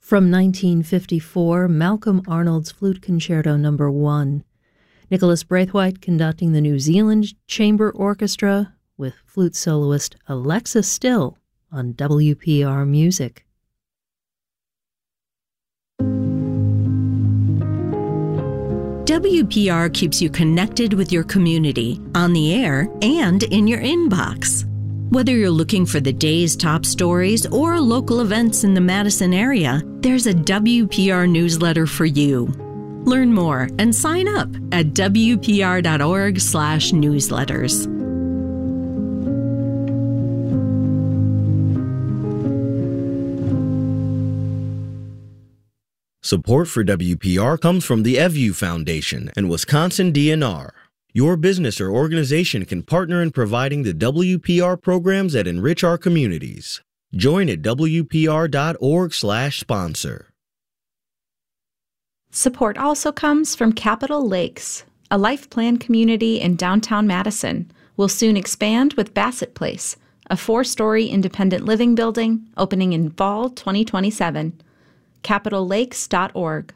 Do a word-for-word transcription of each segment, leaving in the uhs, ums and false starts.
From nineteen fifty-four, Malcolm Arnold's Flute Concerto Number one. Nicholas Braithwaite conducting the New Zealand Chamber Orchestra with flute soloist Alexa Still on W P R Music. W P R keeps you connected with your community, on the air, and in your inbox. Whether you're looking for the day's top stories or local events in the Madison area, there's a W P R newsletter for you. Learn more and sign up at W P R dot org slash newsletters. Support for W P R comes from the E V U Foundation and Wisconsin D N R. Your business or organization can partner in providing the W P R programs that enrich our communities. Join at W P R dot org slash sponsor. Support also comes from Capitol Lakes, a life plan community in downtown Madison. Will soon expand with Bassett Place, a four-story independent living building opening in fall twenty twenty-seven. capitol lakes dot org.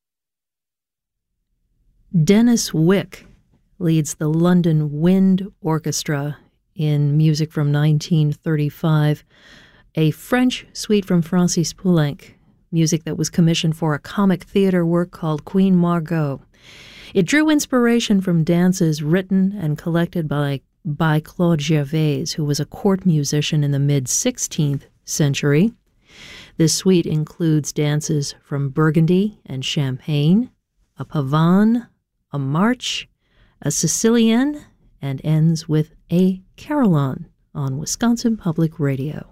Dennis Wick leads the London Wind Orchestra in music from nineteen thirty-five, a French suite from Francis Poulenc, music that was commissioned for a comic theater work called Queen Margot. It drew inspiration from dances written and collected by, by Claude Gervais, who was a court musician in the mid-sixteenth century. This suite includes dances from Burgundy and Champagne, a pavane, a march, a Sicilienne, and ends with a carillon on Wisconsin Public Radio.